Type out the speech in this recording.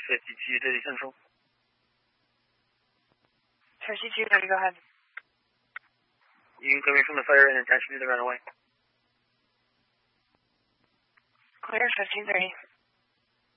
50G Central. Church 230, go ahead. You coming from the fire and intention to the runaway. Clear, 1530.